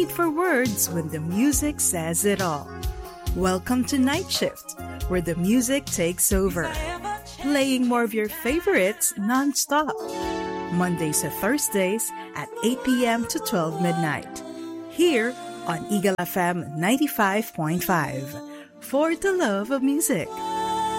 need for words when the music says it all. Welcome to Night Shift, where the music takes over, playing more of your favorites non-stop. Mondays to Thursdays at 8 p.m. to 12 midnight. Here on Eagle FM 95.5. For the love of music.